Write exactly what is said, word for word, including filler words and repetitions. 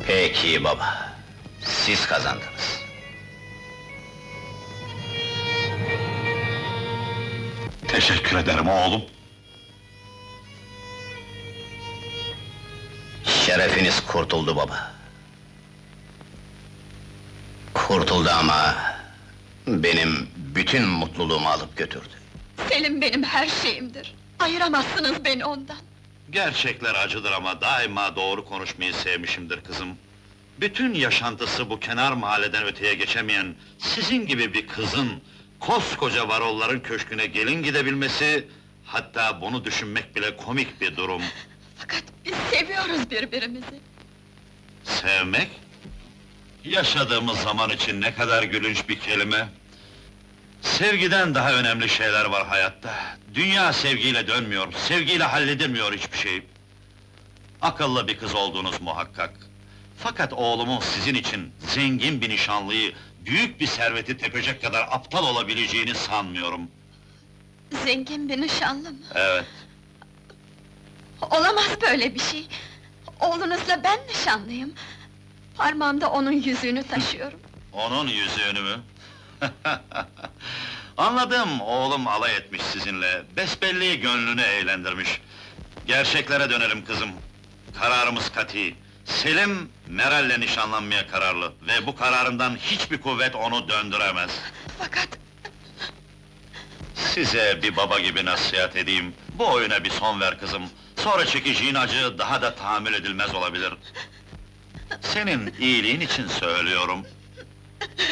Peki baba, siz kazandınız. Teşekkür ederim oğlum. Şerefiniz kurtuldu baba. Kurtuldu ama... benim bütün mutluluğumu alıp götürdü. Selim benim her şeyimdir. Ayıramazsınız beni ondan. Gerçekler acıdır ama daima doğru konuşmayı sevmişimdir kızım. Bütün yaşantısı bu kenar mahalleden öteye geçemeyen sizin gibi bir kızın koskoca Varolların köşküne gelin gidebilmesi, hatta bunu düşünmek bile komik bir durum. Fakat biz seviyoruz birbirimizi. Sevmek? Yaşadığımız zaman için ne kadar gülünç bir kelime. Sevgiden daha önemli şeyler var hayatta. Dünya sevgiyle dönmüyor, sevgiyle halledilmiyor hiçbir şey. Akıllı bir kız olduğunuz muhakkak. Fakat oğlumun sizin için zengin bir nişanlıyı, büyük bir serveti tepecek kadar aptal olabileceğini sanmıyorum. Zengin bir nişanlı mı? Evet, Olamaz böyle bir şey! Oğlunuzla ben nişanlıyım. Parmağımda onun yüzüğünü taşıyorum. onun yüzüğünü mü? Anladım, oğlum alay etmiş sizinle, besbelli gönlünü eğlendirmiş. Gerçeklere dönelim kızım. Kararımız kati. Selim, Meral'le nişanlanmaya kararlı ve bu kararından hiçbir kuvvet onu döndüremez. Fakat Size bir baba gibi nasihat edeyim, bu oyuna bir son ver kızım. Sonra çekeceğin acı daha da tahammül edilmez olabilir. Senin iyiliğin için söylüyorum.